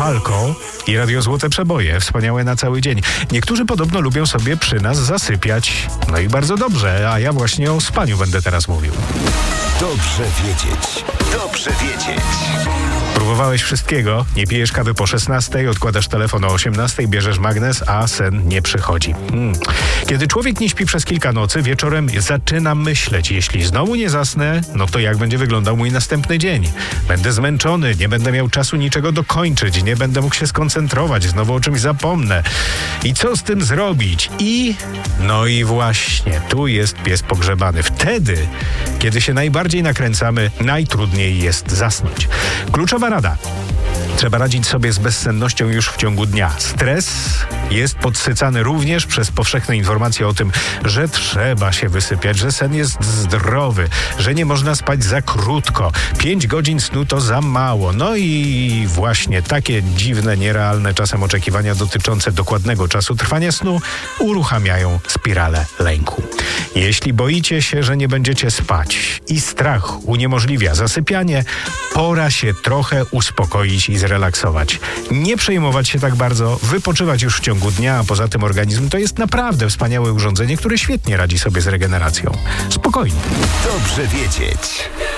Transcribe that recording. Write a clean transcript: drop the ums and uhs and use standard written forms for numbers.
lalką i Radio Złote Przeboje, wspaniałe na cały dzień. Niektórzy podobno lubią sobie przy nas zasypiać. No i bardzo dobrze, a ja właśnie o spaniu będę teraz mówił. Dobrze wiedzieć. Dobrze wiedzieć. Próbowałeś wszystkiego, nie pijesz kawy po 16, odkładasz telefon o 18, bierzesz magnes, a sen nie przychodzi. Kiedy człowiek nie śpi przez kilka nocy, wieczorem zaczyna myśleć. Jeśli znowu nie zasnę, no to jak będzie wyglądał mój następny dzień? Będę zmęczony, nie będę miał czasu niczego dokończyć, nie będę mógł się skoncentrować, znowu o czymś zapomnę. I co z tym zrobić? No i właśnie, tu jest pies pogrzebany. Wtedy, kiedy się najbardziej nakręcamy, najtrudniej jest zasnąć. Kluczowa rada. Trzeba radzić sobie z bezsennością już w ciągu dnia. Stres jest podsycany również przez powszechne informacje o tym, że trzeba się wysypiać, że sen jest zdrowy, że nie można spać za krótko. 5 godzin snu to za mało. No i właśnie takie dziwne, nierealne czasem oczekiwania dotyczące dokładnego czasu trwania snu uruchamiają spiralę lęku. Jeśli boicie się, że nie będziecie spać i strach uniemożliwia zasypianie, pora się trochę uspokoić i zrelaksować. Nie przejmować się tak bardzo, wypoczywać już w ciągu dnia, a poza tym organizm to jest naprawdę wspaniałe urządzenie, które świetnie radzi sobie z regeneracją. Spokojnie. Dobrze wiedzieć.